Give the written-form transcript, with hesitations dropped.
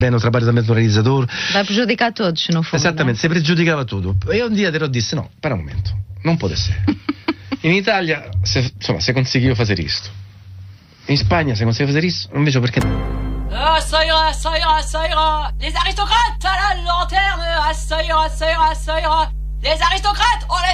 trabalho do realizador. Vai prejudicar todos, no fundo. Esattamente, se pregiudicava tutto. E un dia disse, no, per un momento, non può essere. In Italia, se conseguiu fazer isto. In Spagna, se conseguiu fazer isto, non vejo perché. Ça ira, ça ira, ça ira. Les aristocrates à la lanterne. Ça ira, ça ira, ça ira. Les aristocrates, on les